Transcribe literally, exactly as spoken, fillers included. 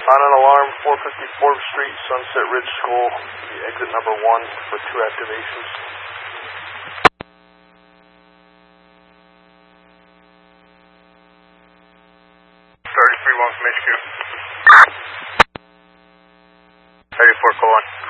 On an alarm, four fifty-fourth Street, Sunset Ridge School, exit number one for two activations. thirty-three one from H Q. thirty-four, call one.